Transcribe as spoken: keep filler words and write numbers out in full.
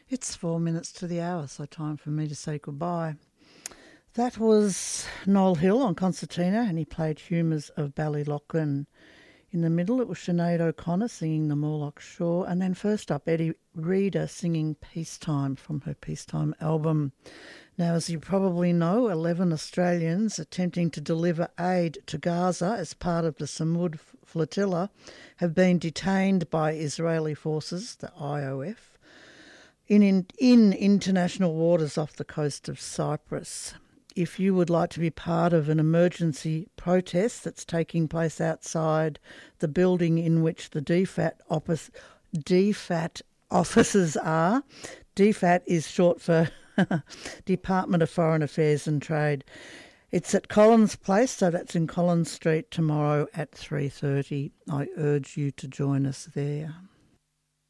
It's four minutes to the hour, so time for me to say goodbye. That was Noel Hill on concertina, and he played Humours of Ballyloughlin. In the middle, it was Sinead O'Connor singing The Morlock Shore, and then first up, Eddie Reader singing Peacetime from her Peacetime album. Now, as you probably know, eleven Australians attempting to deliver aid to Gaza as part of the Samud flotilla have been detained by Israeli forces, the I O F, in, in, in international waters off the coast of Cyprus. If you would like to be part of an emergency protest that's taking place outside the building in which the D FAT, office, D FAT offices are, D FAT is short for Department of Foreign Affairs and Trade. It's at Collins Place, so that's in Collins Street tomorrow at three thirty. I urge you to join us there.